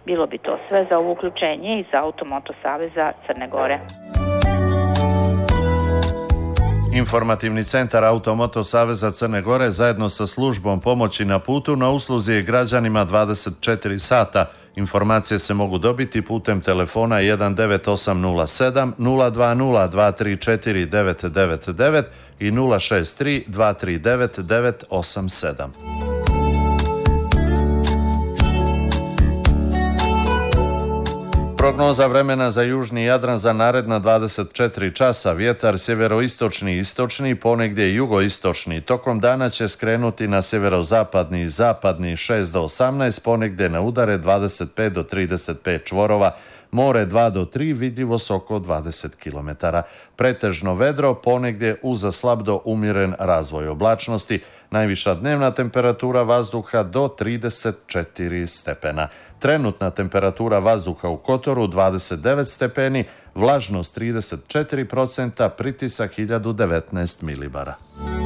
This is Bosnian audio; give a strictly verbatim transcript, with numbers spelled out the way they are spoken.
Bilo bi to sve za ovo uključenje iz Automoto Saveza Crne Gore. Informativni centar Automoto Saveza Crne Gore zajedno sa službom pomoći na putu na usluzi je građanima dvadeset četiri sata. Informacije se mogu dobiti putem telefona jedan devet osam nula sedam nula dva nula dva tri četiri devet devet devet i nula šest tri dva tri devet devet osam sedam. Prognoza vremena za južni Jadran za naredna dvadeset četiri časa. Vjetar sjeveroistočni i istočni, ponegdje jugoistočni. Tokom dana će skrenuti na sjeverozapadni i zapadni šest do osamnaest, ponegdje na udare dvadeset pet do trideset pet čvorova. More dva do tri, vidljivost oko dvadeset kilometara. Pretežno vedro, ponegdje uz slab do umjeren razvoj oblačnosti. Najviša dnevna temperatura vazduha do trideset četiri stepena. Trenutna temperatura vazduha u Kotoru dvadeset devet stepeni, vlažnost trideset četiri procenta, pritisak hiljadu devetnaest milibara.